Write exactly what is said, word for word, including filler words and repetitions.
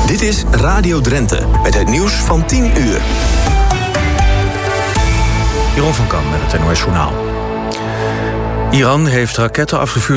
Dit is Radio Drenthe met het nieuws van tien uur. Jeroen van Kam met het N O S Journaal. Iran heeft raketten afgevuurd